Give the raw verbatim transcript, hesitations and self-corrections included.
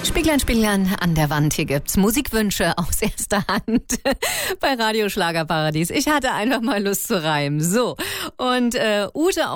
Spieglein, Spieglein an der Wand. Hier gibt's Musikwünsche aus erster Hand bei Radio Schlagerparadies. Ich hatte einfach mal Lust zu reimen. So, und äh, Ute